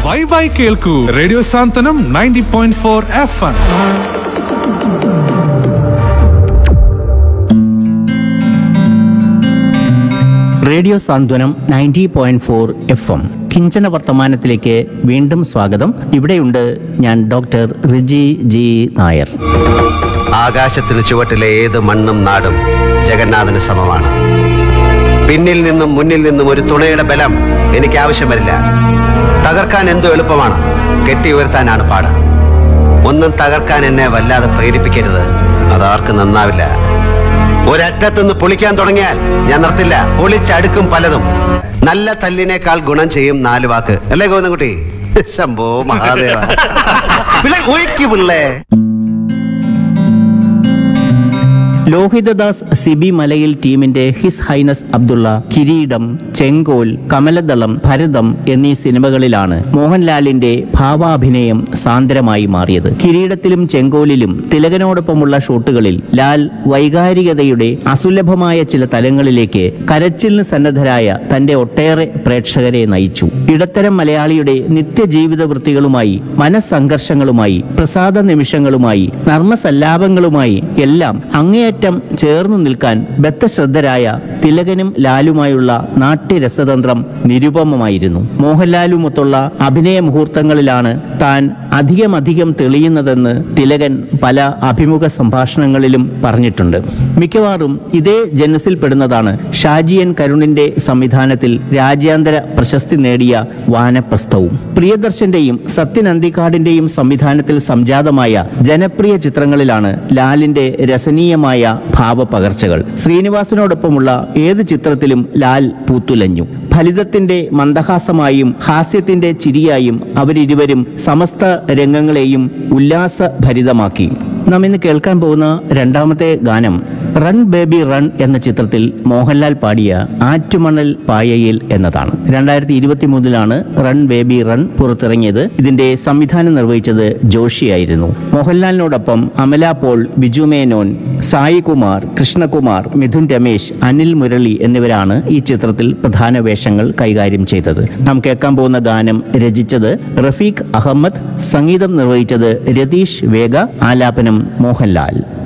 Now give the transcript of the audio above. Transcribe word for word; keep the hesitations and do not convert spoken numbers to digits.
Bye bye കേൾക്കൂ radio സാന്ത്വനം ninety point four F M. Radio സാന്ത്വനം ninety point four F M കിഞ്ചന വർത്തമാനത്തിലേക്ക് വീണ്ടും സ്വാഗതം. ഇവിടെയുണ്ട് ഞാൻ ഡോക്ടർ റിജി ജി നായർ. ആകാശത്തിന് ചുവട്ടിലെ ഏത് മണ്ണും നാടും ജഗന്നാഥന് സമമാണ്. പിന്നിൽ നിന്നും മുന്നിൽ നിന്നും ഒരു തുണയുടെ ബലം എനിക്ക് ആവശ്യം വരില്ല. തകർക്കാൻ എന്തോ എളുപ്പമാണ്, കെട്ടി ഉയർത്താനാണ് പാട്. ഒന്നും തകർക്കാൻ എന്നെ വല്ലാതെ പ്രേരിപ്പിക്കരുത്, അതാർക്കും നന്നാവില്ല. ഒരറ്റത്തുനിന്ന് പൊളിക്കാൻ തുടങ്ങിയാൽ ഞാൻ നിർത്തില്ല. പൊളിച്ചടുക്കും പലതും. നല്ല തല്ലിനേക്കാൾ ഗുണം ചെയ്യും നാല് വാക്ക്, അല്ലേ ഗോവിന്ദൻകുട്ടി? ശംഭോ മഹാദേവ. ഒഴുക്കി പിള്ളേ. ലോഹിതദാസ് സിബി മലയിൽ ടീമിന്റെ ഹിസ് ഹൈനസ് അബ്ദുള്ള, കിരീടം, ചെങ്കോൽ, കമലദളം, ഭരതം എന്നീ സിനിമകളിലാണ് മോഹൻലാലിന്റെ ഭാവാഭിനയം സാന്ദ്രമായി മാറിയത്. കിരീടത്തിലും ചെങ്കോലിലും തിലകനോടൊപ്പമുള്ള ഷോട്ടുകളിൽ ലാൽ വൈകാരികതയുടെ അസുലഭമായ ചില തലങ്ങളിലേക്ക് കരച്ചിലിന് സന്നദ്ധരായ തന്റെ ഒട്ടേറെ പ്രേക്ഷകരെ നയിച്ചു. ഇടത്തരം മലയാളിയുടെ നിത്യജീവിത വൃത്തികളുമായി, മനസ്സംഘർഷങ്ങളുമായി, പ്രസാദ നിമിഷങ്ങളുമായി, നർമ്മസല്ലാപങ്ങളുമായി എല്ലാം അങ്ങേയറ്റം ചേർന്നു നിൽക്കാൻ ബദ്ധശ്രദ്ധരായ തിലകനും ലാലുമായുള്ള നാട്യരസതന്ത്രം നിരുപമമായിരുന്നു. മോഹൻലാലുമൊത്തുള്ള അഭിനയ മുഹൂർത്തങ്ങളിലാണ് താൻ അധികമധികം തെളിയുന്നതെന്ന് തിലകൻ പല അഭിമുഖ സംഭാഷണങ്ങളിലും പറഞ്ഞിട്ടുണ്ട്. മിക്കവാറും ഇതേ ജനുസിൽപ്പെടുന്നതാണ് ഷാജിയൻ കരുണിന്റെ സംവിധാനത്തിൽ രാജ്യാന്തര പ്രശസ്തി നേടിയ വാനപ്രസ്ഥവും. പ്രിയദർശന്റെയും സത്യൻ അന്തിക്കാടിന്റെയും സംവിധാനത്തിൽ സംജാതമായ ജനപ്രിയ ചിത്രങ്ങളിലാണ് ലാലിന്റെ രസനീയമായ ഭാവപകർച്ചകൾ. ശ്രീനിവാസനോടൊപ്പമുള്ള ഏത് ചിത്രത്തിലും ലാൽ പൂത്തുലഞ്ഞു. ഫലിതത്തിന്റെ മന്ദഹാസമായും ഹാസ്യത്തിന്റെ ചിരിയായും അവരിരുവരും സമസ്ത രംഗങ്ങളെയും ഉല്ലാസഭരിതമാക്കി. നാം ഇന്ന് കേൾക്കാൻ പോകുന്ന രണ്ടാമത്തെ ഗാനം റൺ ബേബി റൺ എന്ന ചിത്രത്തിൽ മോഹൻലാൽ പാടിയ ആറ്റുമണൽ പായയിൽ എന്നതാണ്. രണ്ടായിരത്തി ഇരുപത്തി മൂന്നിലാണ് റൺ ബേബി റൺ പുറത്തിറങ്ങിയത്. ഇതിന്റെ സംവിധാനം നിർവഹിച്ചത് ജോഷിയായിരുന്നു. മോഹൻലാലിനോടൊപ്പം അമല പോൾ, ബിജു മേനോൻ, സായി കുമാർ, കൃഷ്ണകുമാർ, മിഥുൻ രമേശ്, അനിൽ മുരളി എന്നിവരാണ് ഈ ചിത്രത്തിൽ പ്രധാന വേഷങ്ങൾ കൈകാര്യം ചെയ്തത്. നാം കേൾക്കാൻ പോകുന്ന ഗാനം രചിച്ചത് റഫീഖ് അഹമ്മദ്, സംഗീതം നിർവഹിച്ചത് രതീഷ് വേഗ, ആലാപനം മോഹൻലാൽ.